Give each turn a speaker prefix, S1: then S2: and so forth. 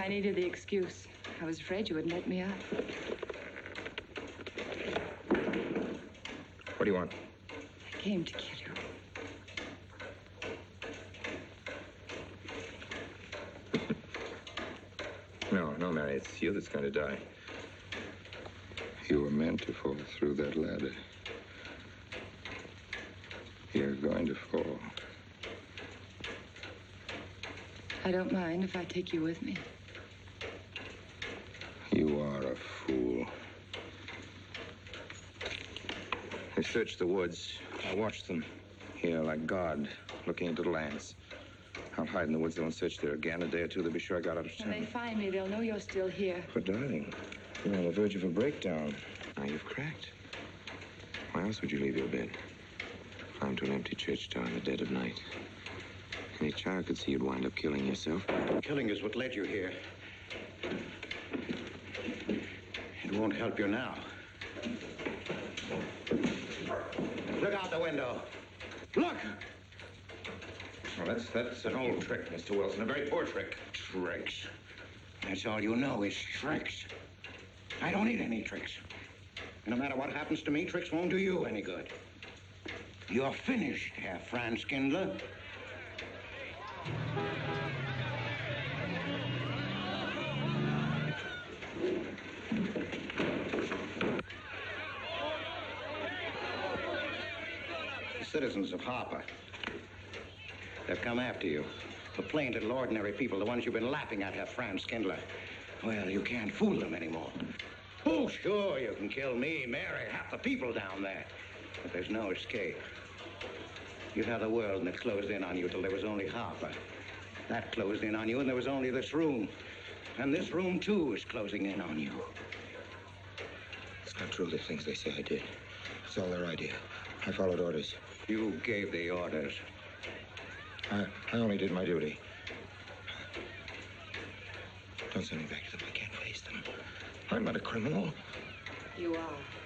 S1: I needed the excuse. I was afraid you wouldn't let me out.
S2: What do you want?
S1: I came to kill you.
S2: No, Mary, it's you that's going to die.
S3: You were meant to fall through that ladder. You're going to fall.
S1: I don't mind if I take you with me.
S3: You are a fool.
S2: They searched the woods. I watched them. Here, like God, looking into the lands. I'll hide in the woods. They won't search there again. A day or two, they'll be sure I got out of town.
S1: When they find me, they'll know you're still here.
S2: But, darling, you're on the verge of a breakdown. Now you've cracked. Why else would you leave your bed? Climb to an empty church door in the dead of night. Any child could see you'd wind up killing yourself.
S4: Killing is what led you here. It won't help you now. Look out the window. Look!
S2: Well, that's an old trick, Mr. Wilson. A very poor trick.
S4: Tricks. That's all you know is tricks. I don't need any tricks. No matter what happens to me, tricks won't do you any good. You're finished, Herr Franz Kindler. The citizens of Harper, they've come after you. The plain little ordinary people, the ones you've been laughing at, Herr Franz Kindler. Well, you can't fool them anymore. Oh, sure, you can kill me, Mary, half the people down there. But there's no escape. You had the world, and it closed in on you till there was only Harper. That closed in on you, and there was only this room. And this room, too, is closing in on you.
S2: It's not true, the things they say I did. It's all their idea. I followed orders.
S4: You gave the orders.
S2: I only did my duty. Don't send me back to them. I can't face them. I'm not a criminal.
S1: You are.